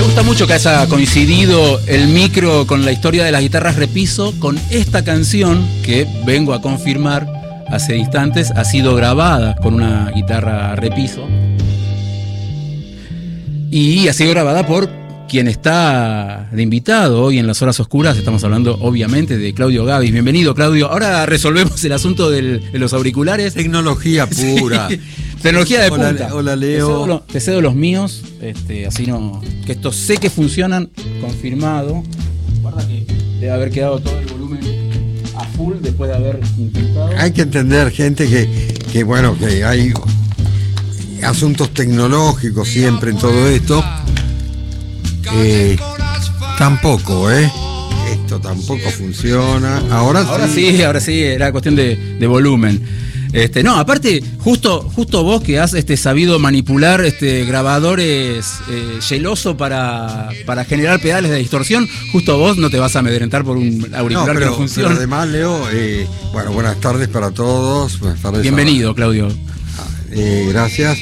gusta mucho que haya coincidido el micro con la historia de las guitarras repiso, con esta canción que vengo a confirmar hace instantes, ha sido grabada con una guitarra repiso y ha sido grabada por quien está de invitado hoy en Las Horas Oscuras. Estamos hablando obviamente de Claudio Gabis. Bienvenido, Claudio. Ahora resolvemos el asunto de los auriculares. Tecnología pura. Sí. Tecnología de punta. Hola, Leo. Te cedo los míos, así no. Que estos sé que funcionan, confirmado. Guarda que debe haber quedado todo el volumen a full después de haber intentado. Hay que entender, gente, que bueno, que hay asuntos tecnológicos siempre en todo esto. Tampoco, esto tampoco funciona. Ahora sí, era cuestión de volumen. No, aparte, justo vos que has sabido manipular grabadores geloso para generar pedales de distorsión, justo vos no te vas a amedrentar por un auricular que no funciona. Pero además, Leo, bueno, buenas tardes para todos. Buenas tardes. Bienvenido, Claudio. Gracias.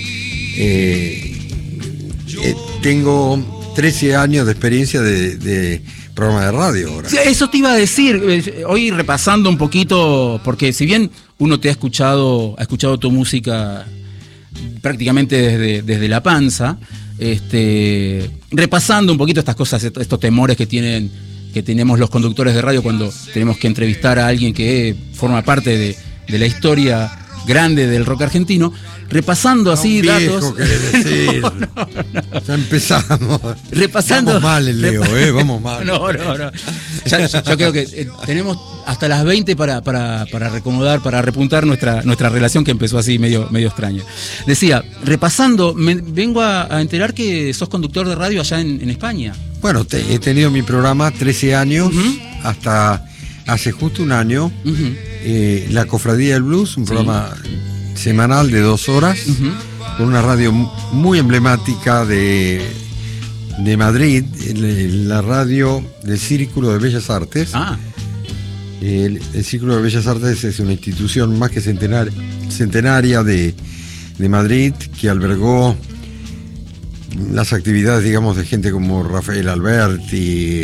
Tengo 13 años de experiencia de programa de radio ahora. Sí, eso te iba a decir, hoy repasando un poquito, porque si bien uno te ha escuchado tu música prácticamente desde la panza, repasando un poquito estas cosas, estos temores que tenemos los conductores de radio cuando tenemos que entrevistar a alguien que forma parte de la historia grande del rock argentino, repasando así datos. Decir. No. Ya empezamos. Repasando. Vamos mal, Leo, vamos mal. No. Yo creo que tenemos hasta las 20 para recomodar, para repuntar nuestra relación que empezó así medio extraña. Decía, repasando, me vengo a enterar que sos conductor de radio allá en España. Bueno, he tenido mi programa 13 años, hasta hace justo un año. La Cofradía del Blues, un programa semanal de 2 horas, con una radio muy emblemática de Madrid, la radio del Círculo de Bellas Artes. El Círculo de Bellas Artes es una institución más que centenaria de Madrid, que albergó las actividades, digamos, de gente como Rafael Alberti,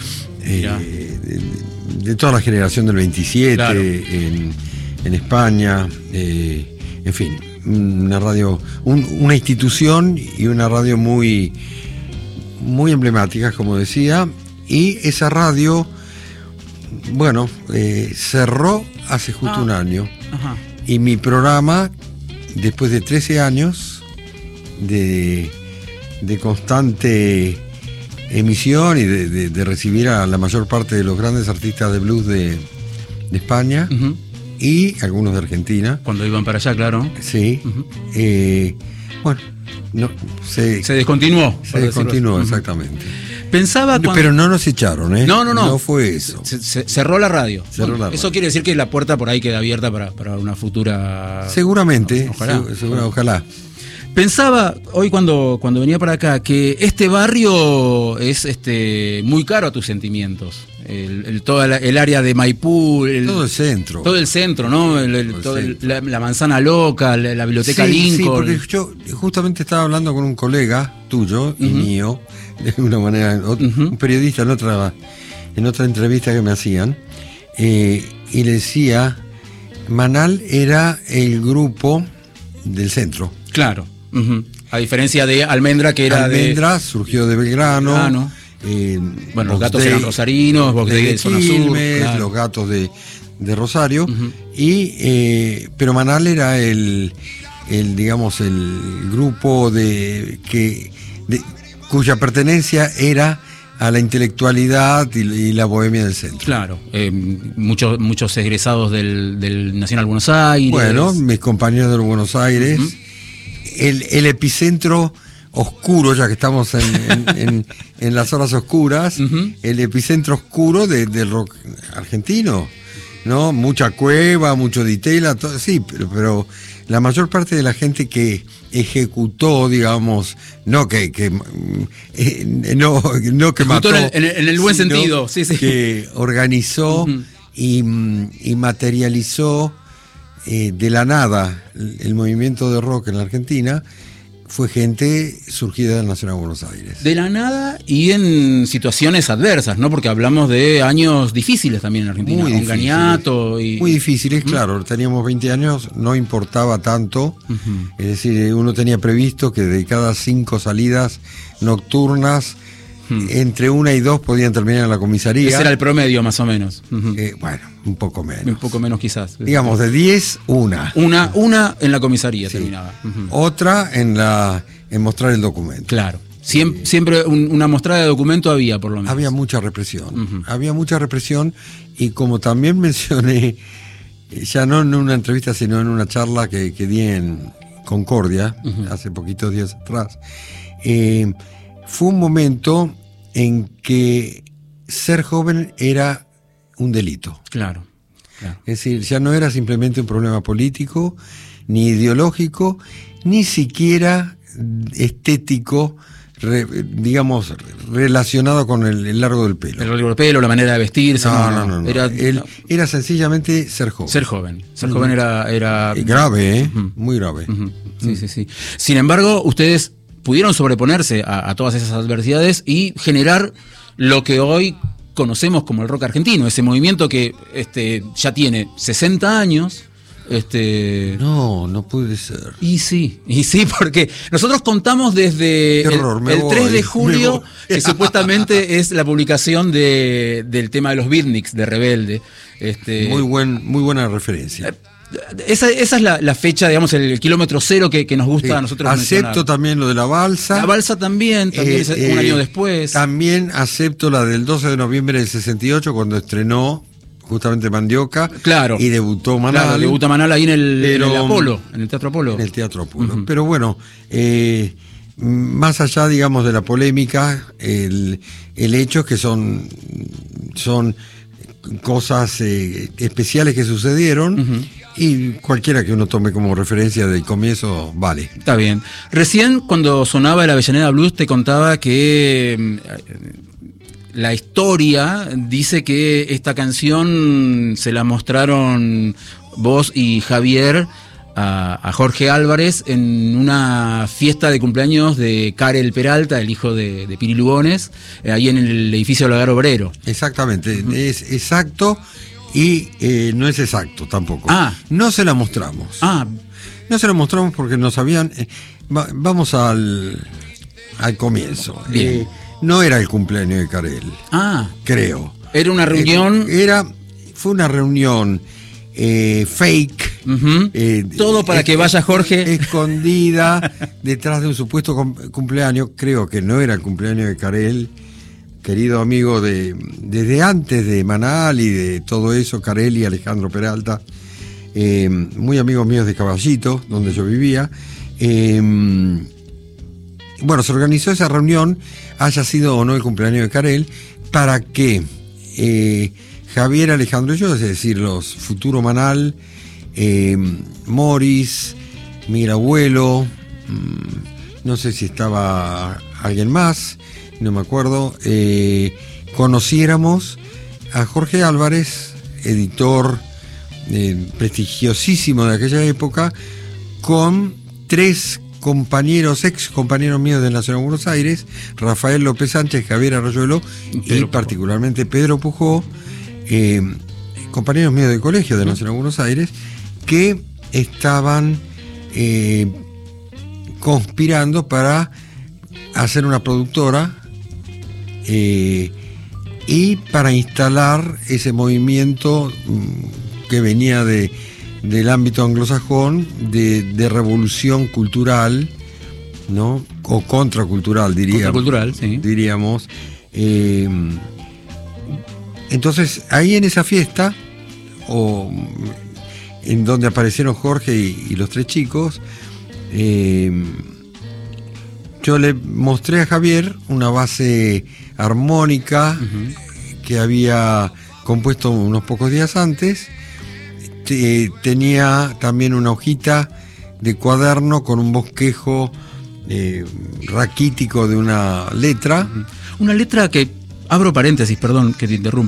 de toda la generación del 27, claro. en España, en fin, una radio, una institución y una radio muy, muy emblemática, como decía, y esa radio, bueno, cerró hace justo un año. Ajá. Y mi programa, después de 13 años de constante emisión y de recibir a la mayor parte de los grandes artistas de blues de España, y algunos de Argentina. Cuando iban para allá, claro. Sí. Bueno, no, se descontinuó. Se descontinuó, exactamente. Pensaba cuando... Pero no nos echaron, No. No fue eso. Se cerró la radio. La eso quiere decir que la puerta por ahí queda abierta para una futura... Seguramente, ojalá. Ojalá. Pensaba hoy cuando venía para acá que este barrio es muy caro a tus sentimientos. Toda el área de Maipú, todo el centro. Todo el centro, ¿no? La Manzana Loca, la Biblioteca Lincoln. Sí, porque yo justamente estaba hablando con un colega tuyo y mío, de una manera, un periodista en otra entrevista que me hacían, y le decía, Manal era el grupo del centro. Claro. A diferencia de Almendra, que era Almendra surgió de Belgrano. Los Gatos eran rosarinos, Box de zona sur, claro. Los Gatos de Rosario, pero Manal era el grupo cuya pertenencia era a la intelectualidad y la bohemia del centro. Claro, muchos egresados del Nacional Buenos Aires. Bueno, mis compañeros de Buenos Aires. El epicentro oscuro, ya que estamos en las horas oscuras, el epicentro oscuro del rock argentino, ¿no? Mucha cueva, mucho ditela, todo, sí, pero la mayor parte de la gente que ejecutó, digamos, no que mató, en el buen sentido, sí. Que organizó y materializó de la nada el movimiento de rock en la Argentina, fue gente surgida del Nacional de Buenos Aires. De la nada y en situaciones adversas, ¿no? Porque hablamos de años difíciles también en Argentina. Muy con difíciles. Ganiato y... Muy difíciles, claro. Teníamos 20 años, no importaba tanto. Es decir, uno tenía previsto que de cada 5 salidas nocturnas, entre 1 y 2 podían terminar en la comisaría. Ese era el promedio, más o menos. Bueno, un poco menos. Un poco menos quizás. Digamos, de 10, una. Una en la comisaría Sí. terminaba. Otra en mostrar el documento. Claro. Siempre una mostrada de documento había, por lo menos. Había mucha represión. Había mucha represión y como también mencioné, ya no en una entrevista, sino en una charla que di en Concordia, hace poquitos días atrás, fue un momento en que ser joven era un delito. Claro. Es decir, ya no era simplemente un problema político, ni ideológico, ni siquiera estético, digamos, relacionado con el largo del pelo. El largo del pelo, la manera de vestirse. No. Era sencillamente ser joven. Ser joven. Ser joven era... Grave, muy grave. Sí. Sin embargo, ustedes pudieron sobreponerse a todas esas adversidades y generar lo que hoy conocemos como el rock argentino, ese movimiento que ya tiene 60 años. No puede ser. Y sí, porque nosotros contamos desde el 3 de julio, que supuestamente es la publicación del tema de los beatniks de Rebelde. Muy buena referencia. Esa es la fecha, digamos, el kilómetro cero que nos gusta a nosotros acepto mencionar. También lo de la balsa. La balsa también es un año después. También acepto la del 12 de noviembre del 68, cuando estrenó justamente Mandioca. Claro. Y debutó Manal. Claro, debuta Manal ahí en el Apolo, en el Teatro Apolo. En el Teatro Apolo. Pero bueno, más allá, digamos, de la polémica, el hecho es que son cosas especiales que sucedieron. Y cualquiera que uno tome como referencia del comienzo, vale. Está bien. Recién, cuando sonaba el Avellaneda Blues, te contaba que la historia dice que esta canción se la mostraron vos y Javier a Jorge Álvarez en una fiesta de cumpleaños de Karel Peralta, el hijo de Piri Lugones, ahí en el edificio del Hogar Obrero. Exactamente, es exacto. Y no es exacto tampoco. No se la mostramos. No se la mostramos porque nos habían... vamos al comienzo. No era el cumpleaños de Karel. Creo. Era una reunión... Fue una reunión fake. Todo para que vaya Jorge. Escondida detrás de un supuesto cumpleaños. Creo que no era el cumpleaños de Karel. Querido amigo desde antes de Manal y de todo eso, Karel y Alejandro Peralta, muy amigos míos de Caballito, donde yo vivía. Bueno, se organizó esa reunión, haya sido o no el cumpleaños de Karel, para que Javier, Alejandro y yo, es decir, los futuro Manal, Morris, mi abuelo, no sé si estaba alguien más, no me acuerdo, conociéramos a Jorge Álvarez, editor prestigiosísimo de aquella época, con 3 ex compañeros míos del Nacional de Buenos Aires, Rafael López Sánchez, Javier Arroyuelo y particularmente Pedro Pujó, compañeros míos de colegio del Nacional de Buenos Aires, que estaban conspirando para hacer una productora y para instalar ese movimiento que venía del ámbito anglosajón de revolución cultural, ¿no? O contracultural, diríamos. Entonces, ahí en esa fiesta, en donde aparecieron Jorge y los 3 chicos, yo le mostré a Javier una base armónica que había compuesto unos pocos días antes. Tenía también una hojita de cuaderno con un bosquejo raquítico de una letra. Una letra que, abro paréntesis, perdón que te interrumpa.